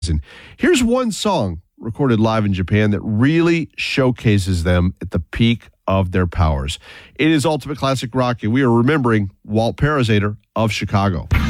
And here's one song recorded live in Japan that really showcases them at the peak of their powers. It is Ultimate Classic Rock, and we are remembering Walt Parazater of Chicago.